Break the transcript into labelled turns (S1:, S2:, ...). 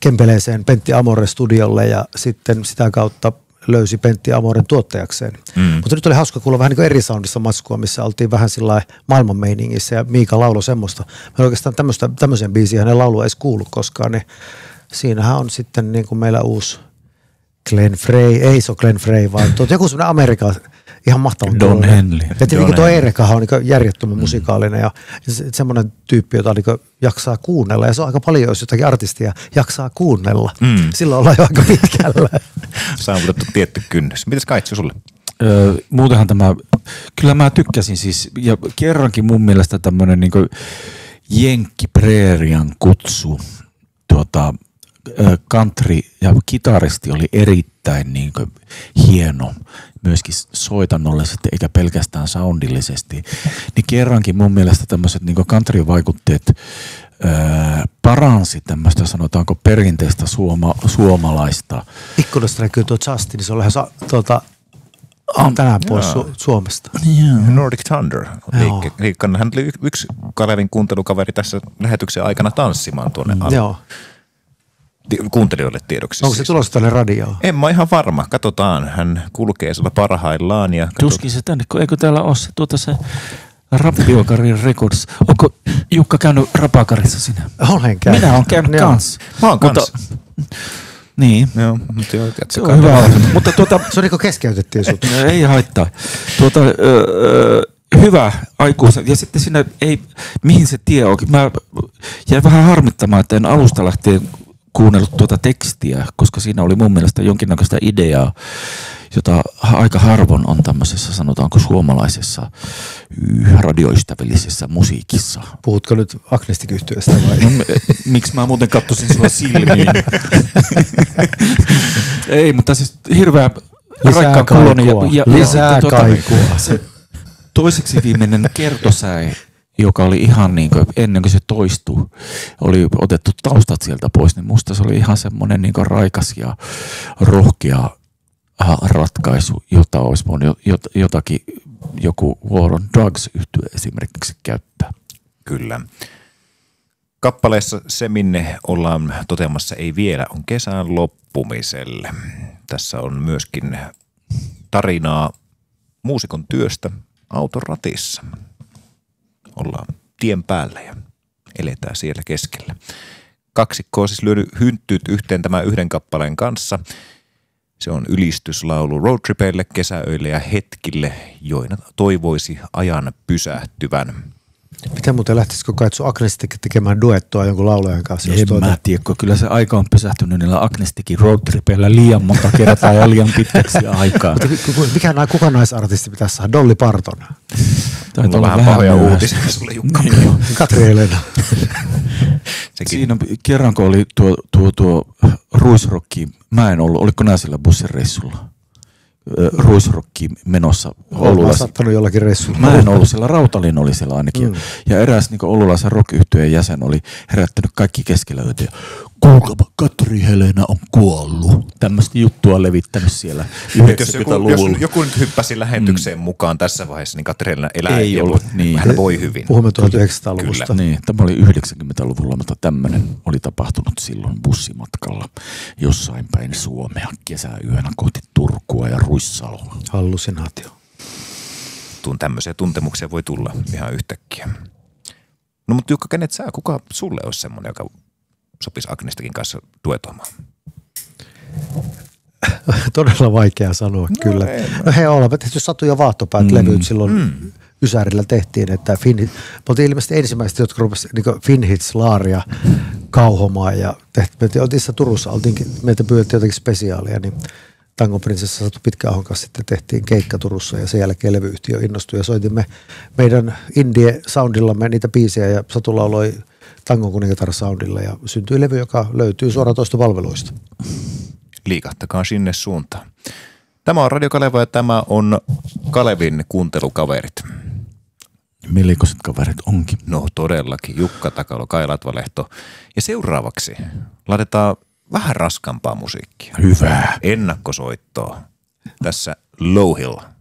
S1: Kempeleeseen Pentti Amore studiolle ja sitten sitä kautta löysi Pentti Amoren tuottajakseen. Mutta nyt oli hauska kuulla vähän niin kuin eri soundissa matskua, missä oltiin vähän sillä maailman meiningissä ja Miika lauloi semmoista. Mä oikeastaan tämmöisen biisiä hänen laulua edes kuullut koskaan, niin siinähän on sitten niin kuin meillä uusi Glenn Frey, ei se ole Glenn Frey, vaan joku semmoinen Amerikan ihan mahtava.
S2: Don Henley.
S1: Ja tietenkin tuo Eerekahan on niin järjettömän musikaalinen ja semmoinen tyyppi, jota niin jaksaa kuunnella. Ja se on aika paljon, jos jotakin artistia jaksaa kuunnella. Silloin ollaan jo aika pitkällä.
S3: Saavutettu tietty kynnys. Mites Kaitsu sulle?
S2: Muutenhan kyllä mä tykkäsin siis, ja kerrankin mun mielestä tämmönen niin Jenkki Preerian kutsu country ja kitaristi oli erittäin niin kuin hieno myöskin soitannollisesti eikä pelkästään soundillisesti. Niin kerrankin mun mielestä tämmöiset niin kuin country-vaikutteet paransi tämmöistä sanotaanko perinteistä suomalaista.
S1: Ikkunasta näkyy tuo Justin, niin se on lähes tänään pois Suomesta.
S3: Nordic Thunder. Hän oli yksi Kalevin kuuntelukaveri tässä lähetyksen aikana tanssimaan tuonne alle.
S1: Joo.
S3: Kuuntelijoille tiedoksi.
S1: Onko se tulossa tänne radioon?
S3: En mä ihan varma. Katsotaan. Hän kulkee siellä parhaillaan. Ja
S2: tuskin se tänne, eikö täällä ole se Rappiokarin Records. Onko Jukka käynyt Rapakarissa sinä?
S1: Olen käynyt.
S2: Minä olen käynyt kans.
S3: Mä oon kans.
S2: Niin.
S3: Joo, mutta
S2: se on hyvä. Mutta
S1: se on niin kuin keskeytettiin sut.
S2: Ei haittaa. Hyvä aikuisen. Ja sitten siinä ei, mihin se tie onkin. Mä jäin vähän harmittamaan, että en alusta lähtien kuunnellut tuota tekstiä, koska siinä oli mun mielestä jonkinnäköistä ideaa, jota aika harvoin on tämmöisessä, sanotaanko suomalaisessa radioystävällisessä musiikissa.
S1: Puhutko nyt Agnestic-yhtiöstä vai?
S2: No, miksi mä muuten katsoisin sua silmiin? Ei, mutta siis hirveä raikkaan kuuloni.
S1: Lisää kaikua.
S2: Se toiseksi viimeinen kertosäe, joka oli ihan niin kuin, ennen kuin se toistui, oli otettu taustat sieltä pois, niin musta se oli ihan semmoinen niin kuin raikas ja rohkea ratkaisu, jota olisi voinut jotakin joku War on Drugs-yhtye esimerkiksi käyttää.
S3: Kyllä. Kappaleessa se, minne ollaan toteamassa ei vielä, on kesän loppumiselle. Tässä on myöskin tarinaa muusikon työstä auton ratissa. Ollaan tien päällä ja eletään siellä keskellä. Kaksikko on siis lyönyt hynttyt yhteen tämän yhden kappaleen kanssa. Se on ylistyslaulu roadtripeille, kesäöille ja hetkille, joina toivoisi ajan pysähtyvän.
S1: Miten muuten lähtisikö Kaitsu Agnestic tekemään duettoa jonkun laulajan kanssa?
S2: En mä tiedä, kyllä se aika on pysähtynyt niillä Agnesticin roadtripeillä liian monta kertaa ja liian pitkäksi aikaa.
S1: Kuka naisartisti pitäisi saada? Dolly Parton?
S3: Mulla on vähän pahoja uutisia sulle, Jukka.
S1: Katri Helena.
S2: Siinä kerran, kun oli tuo Ruisrocki, mä en ollut, oliko nää sillä bussireissulla? Ruisrocki menossa Oululassa.
S1: Mä saattanut jollakin reissulla.
S2: Mä en ollut siellä, Rautalin oli siellä ainakin. Ja eräs niin oululaisen rock-yhtyeen jäsen oli herättänyt kaikki keskellä yötä. Kuulkapa, Katri Helena on kuollut. Tämmöistä juttua levittänyt siellä 90-luvulla.
S3: Jos joku nyt hyppäsi lähetykseen mukaan tässä vaiheessa, niin Katri Helena elää
S2: ei ollut. Niin.
S3: Hän voi hyvin.
S1: Puhumme 1900-luvusta.
S2: Niin, tämä oli 90-luvulla, mutta tämmöinen oli tapahtunut silloin bussimatkalla jossain päin Suomea kesäyönä kohti Turkua ja Ruissaloa.
S1: Hallusinaatio.
S3: Tämmöisiä tuntemuksia voi tulla ihan yhtäkkiä. No mutta Jukka, kenet sä? Kuka sulle olisi semmoinen, joka sopisi Agnestikin kanssa duetoimaan?
S1: Todella vaikea sanoa, kyllä. No he olivat tehty Satu ja Vaahtopäät levyt silloin Ysärillä tehtiin, että me oltiin ilmeisesti ensimmäiset, jotka rupesivat niin Finhits Laaria kauhomaan ja me oltiin Turussa, meiltä pyydettiin jotenkin spesiaalia, niin Tangon prinsessa Satu Pitkäahon kanssa sitten tehtiin keikka Turussa ja sen jälkeen levyyhtiö innostui ja soitimme meidän indie-soundillamme niitä biisejä ja Satu lauloi Tangon kuningatar-soundilla ja syntyi levy, joka löytyy suoratoistopalveluista.
S3: Liikahtakaa sinne suuntaan. Tämä on Radio Kaleva ja tämä on Kalevin kuuntelukaverit.
S2: Millikoiset kaverit onkin?
S3: No todellakin. Jukka Takalo, Kai Latvalehto. Ja seuraavaksi laitetaan vähän raskaampaa musiikkia.
S2: Hyvä.
S3: Ennakkosoittoa. Tässä Low Hill.